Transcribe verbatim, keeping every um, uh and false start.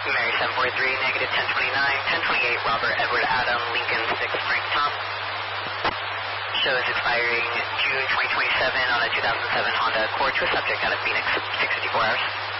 Mary seven four three, negative ten twenty-nine, ten twenty-eight, Robert Edward Adam, Lincoln six, Frank Tom. Shows expiring June twenty twenty-seven on a two thousand seven Honda Accord to a subject out of Phoenix, six fifty-four hours.